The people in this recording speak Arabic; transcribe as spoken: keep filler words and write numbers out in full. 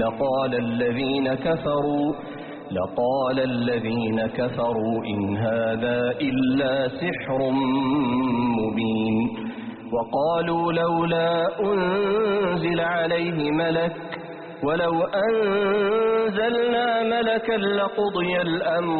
لقال الذين كفروا لقال الذين كفروا إن هذا إلا سحر مبين وقالوا لولا أنزل عليه ملك ولو أنزلنا ملكا لقضي الأمر